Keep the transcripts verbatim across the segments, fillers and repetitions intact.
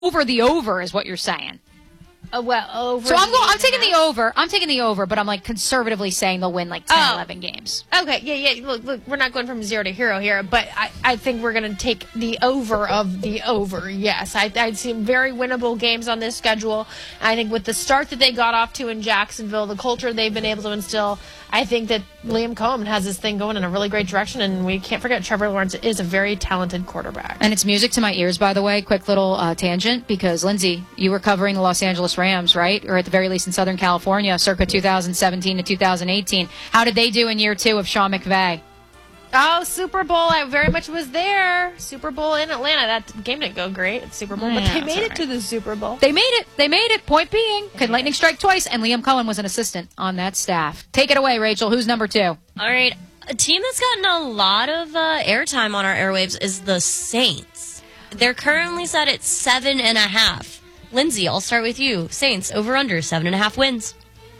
over the over is what you're saying. Uh, well, over. So I'm going. I'm taking the over. I'm taking the over, but I'm like conservatively saying they'll win like ten, oh. eleven games. Okay, yeah, yeah. Look, look, we're not going from zero to hero here, but I, I think we're going to take the over of the over. Yes, I, I see very winnable games on this schedule. I think with the start that they got off to in Jacksonville, the culture they've been able to instill, I think that Liam Cohen has this thing going in a really great direction, and we can't forget Trevor Lawrence is a very talented quarterback. And it's music to my ears, by the way. Quick little uh, tangent, because Lindsay, you were covering the Los Angeles Rams, right? Or at the very least in Southern California, circa two thousand seventeen to two thousand eighteen. How did they do in year two of Sean McVay? Oh, Super Bowl. I very much was there. Super Bowl in Atlanta. That game didn't go great at Super Bowl, Yeah, but they made it right. to the Super Bowl. They made it. They made it. Point being, could lightning strike twice, and Liam Cohen was an assistant on that staff. Take it away, Rachel. Who's number two? All right. A team that's gotten a lot of uh, airtime on our airwaves is the Saints. They're currently set at seven and a half. Lindsay, I'll start with you. Saints, over under, seven and a half wins.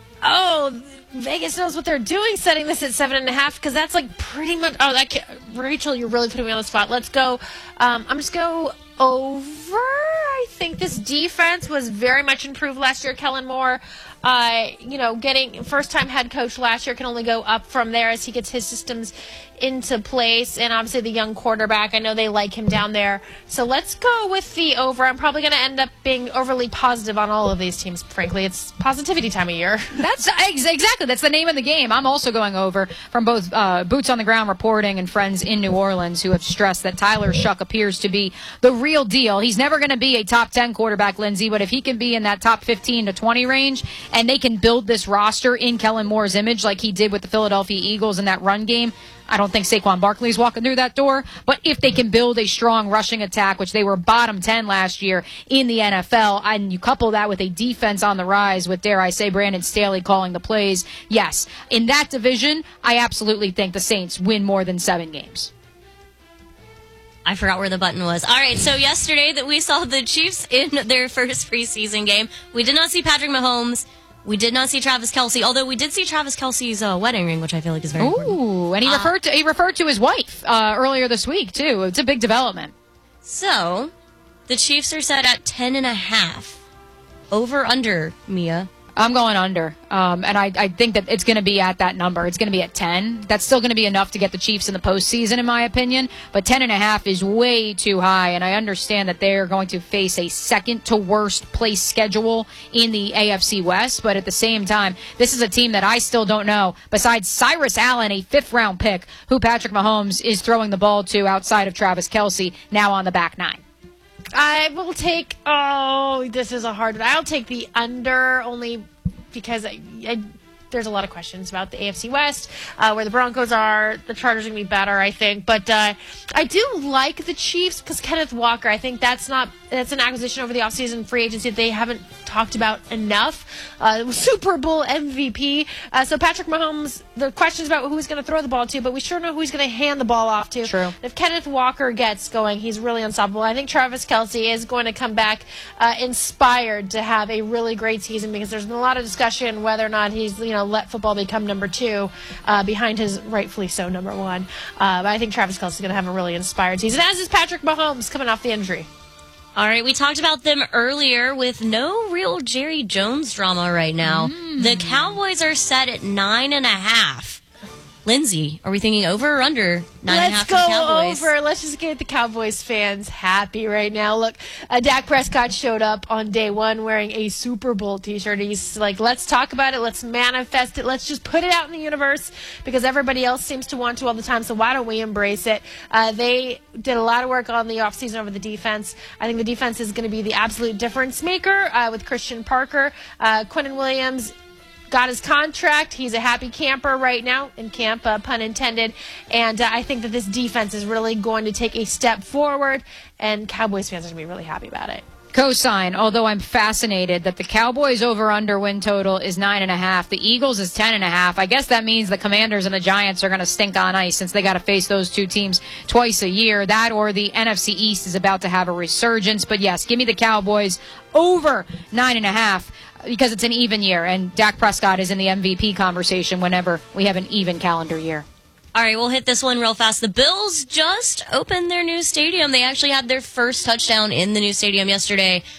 Oh, Vegas knows what they're doing setting this at seven and a half, because that's like pretty much. Oh, that can't, Rachel, you're really putting me on the spot. Let's go. Um, I'm just go over. I think this defense was very much improved last year. Kellen Moore, uh, you know, getting first-time head coach last year, can only go up from there as he gets his systems into place. And obviously the young quarterback, I know they like him down there. So let's go with the over. I'm probably going to end up being overly positive on all of these teams, frankly. It's positivity time of year. That's exactly. That's the name of the game. I'm also going over from both uh, Boots on the Ground reporting and friends in New Orleans who have stressed that Tyler Shuck appears to be the real deal. He's never going to be a top ten quarterback, Lindsay, but if he can be in that top fifteen to twenty range and they can build this roster in Kellen Moore's image like he did with the Philadelphia Eagles in that run game, I don't think Saquon Barkley's walking through that door, but if they can build a strong rushing attack, which they were bottom ten last year in the N F L, and you couple that with a defense on the rise with, dare I say, Brandon Staley calling the plays, yes, in that division, I absolutely think the Saints win more than seven games. I forgot where the button was. All right, so yesterday that we saw the Chiefs in their first preseason game. We did not see Patrick Mahomes. We did not see Travis Kelce, although we did see Travis Kelce's uh, wedding ring, which I feel like is very Ooh, important. Ooh, and he uh, referred to he referred to his wife uh, earlier this week too. It's a big development. So, the Chiefs are set at ten and a half. Over under, Mia. I'm going under, um, and I, I think that it's going to be at that number. It's going to be at ten. That's still going to be enough to get the Chiefs in the postseason, in my opinion. But ten and a half is way too high, and I understand that they're going to face a second to worst place schedule in the A F C West. But at the same time, this is a team that I still don't know, besides Cyrus Allen, a fifth round pick, who Patrick Mahomes is throwing the ball to outside of Travis Kelce, now on the back nine. I will take, oh, this is a hard one. I'll take the under only because I, I, there's a lot of questions about the A F C West, uh, where the Broncos are. The Chargers are going to be better, I think. But uh, I do like the Chiefs because Kenneth Walker, I think that's not that's an acquisition over the offseason free agency that they haven't talked about enough. Uh, Super Bowl M V P. Uh, so Patrick Mahomes, the questions about who he's going to throw the ball to, but we sure know who he's going to hand the ball off to. True. If Kenneth Walker gets going, he's really unstoppable. I think Travis Kelce is going to come back uh, inspired to have a really great season because there's been a lot of discussion whether or not he's, you know, let football become number two uh, behind his rightfully so number one. Uh, but I think Travis Kelce is going to have a really inspired season, as is Patrick Mahomes coming off the injury. All right, we talked about them earlier with no real Jerry Jones drama right now. Mm. The Cowboys are set at nine and a half. Lindsay, are we thinking over or under nine and a half for the Cowboys? Let's go over. Let's just get the Cowboys fans happy right now. Look, uh, Dak Prescott showed up on day one wearing a Super Bowl t-shirt. He's like, let's talk about it. Let's manifest it. Let's just put it out in the universe because everybody else seems to want to all the time, so why don't we embrace it? Uh, they did a lot of work on the offseason over the defense. I think the defense is going to be the absolute difference maker uh, with Christian Parker. Uh, Quinnen Williams got his contract. He's a happy camper right now in camp, uh, pun intended. And uh, I think that this defense is really going to take a step forward, and Cowboys fans are going to be really happy about it. Cosign, although I'm fascinated that the Cowboys over-under win total is nine and a half. The Eagles is ten and a half. I guess that means the Commanders and the Giants are going to stink on ice since they got to face those two teams twice a year. That or the N F C East is about to have a resurgence. But yes, give me the Cowboys over nine and a half because it's an even year, and Dak Prescott is in the M V P conversation whenever we have an even calendar year. All right, we'll hit this one real fast. The Bills just opened their new stadium. They actually had their first touchdown in the new stadium yesterday.